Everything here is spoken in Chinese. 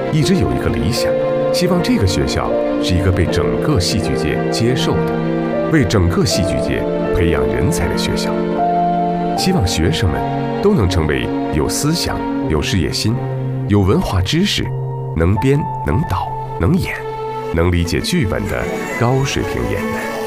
一直有一个理想，希望这个学校是一个被整个戏剧界接受的，为整个戏剧界培养人才的学校。希望学生们都能成为有思想、有事业心、有文化知识、能编、能导、能演、能理解剧本的高水平演员。